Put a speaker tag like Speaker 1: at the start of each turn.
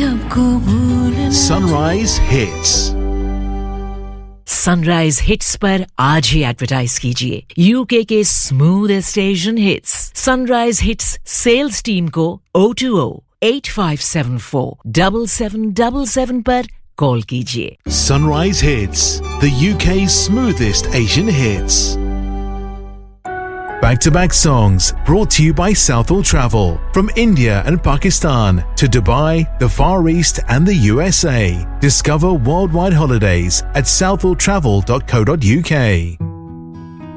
Speaker 1: आपको भूलना
Speaker 2: Sunrise Hits.
Speaker 3: Sunrise hits पर आज ही एडवर्टाइज कीजिए यूके के smoothest Asian hits sunrise hits sales team को 020-8574-7777 पर कॉल कीजिए.
Speaker 2: Sunrise Hits, the UK's smoothest Asian hits. Back-to-back songs brought to you by Southall Travel. From India and Pakistan to Dubai, the Far East and the USA. Discover worldwide holidays at southalltravel.co.uk.